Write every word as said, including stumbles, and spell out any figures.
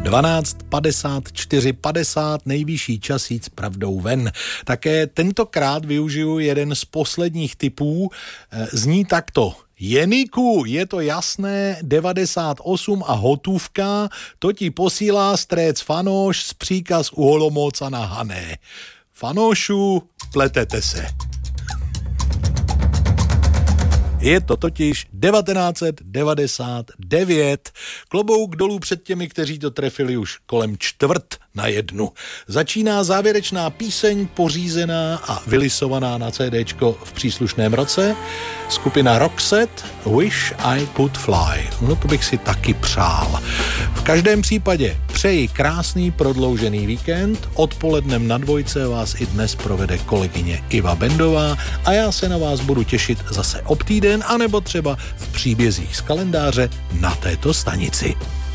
dvanáct padesát čtyři padesát, nejvyšší čas jít s pravdou ven. Také tentokrát využiju jeden z posledních typů, zní takto. Jeniku, je to jasné, devadesát osm a hotůvka, to ti posílá strec Fanoš z příkaz u Olomouca na Hané. Fanošu, pletete se. Je to totiž devatenáct devadesát devět. Klobouk dolů před těmi, kteří to trefili už kolem čtvrt na jednu. Začíná závěrečná píseň pořízená a vylisovaná na CDčko v příslušném roce. Skupina Roxette, Wish I Could Fly. No to bych si taky přál. V každém případě přeji krásný prodloužený víkend. Odpolednem na dvojce vás i dnes provede kolegyně Iva Bendová a já se na vás budu těšit zase ob týden, anebo třeba v příbězích z kalendáře na této stanici.